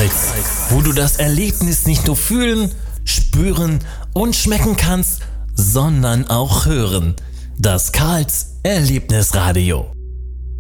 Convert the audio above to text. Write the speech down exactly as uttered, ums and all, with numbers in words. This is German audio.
Karls, wo du das Erlebnis nicht nur fühlen, spüren und schmecken kannst, sondern auch hören. Das Karls Erlebnisradio.